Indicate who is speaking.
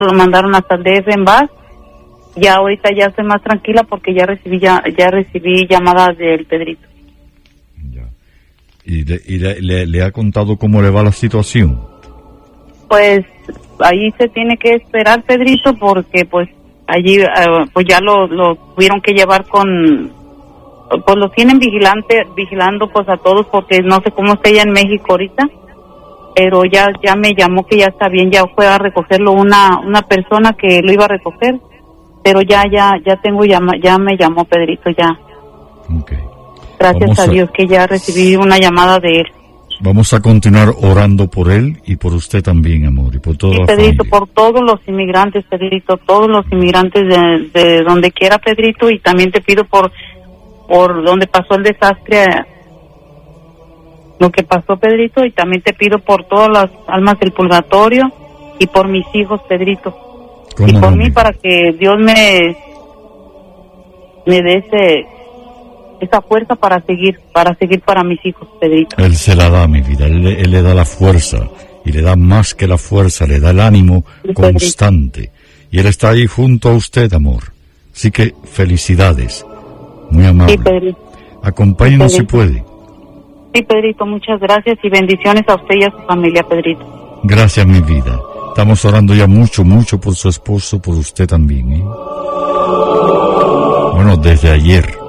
Speaker 1: lo mandaron hasta el DF en VAS. Ya ahorita ya estoy más tranquila porque ya recibí llamadas del Pedrito.
Speaker 2: Ya. ¿Y le ha contado cómo le va la situación?
Speaker 1: Pues ahí se tiene que esperar, Pedrito, porque pues allí pues ya lo tuvieron que llevar pues lo tienen vigilando pues a todos, porque no sé cómo está ella en México ahorita, pero ya me llamó que ya está bien, ya fue a recogerlo una persona que lo iba a recoger, pero ya me llamó Pedrito ya.
Speaker 2: Okay.
Speaker 1: Gracias a Dios que ya recibí una llamada de él.
Speaker 2: Vamos a continuar orando por él y por usted también, amor, y por toda la
Speaker 1: Pedrito,
Speaker 2: familia.
Speaker 1: por todos los inmigrantes, Pedrito, todos los inmigrantes de donde quiera, Pedrito, y también te pido por donde pasó el desastre, lo que pasó, Pedrito, y también te pido por todas las almas del purgatorio y por mis hijos, Pedrito, y por mí, para que Dios me dé esa fuerza para seguir para mis hijos, Pedrito.
Speaker 2: Él se la da, mi vida, él le da la fuerza, y le da más que la fuerza, le da el ánimo constante, y él está ahí junto a usted, amor. Así que felicidades, muy amable.
Speaker 1: Sí, Pedrito.
Speaker 2: Acompáñenos si puede.
Speaker 1: Sí, Pedrito, muchas gracias y bendiciones a usted y a su familia, Pedrito.
Speaker 2: Gracias, mi vida. Estamos orando ya mucho por su esposo, por usted también, ¿eh? Bueno, desde ayer.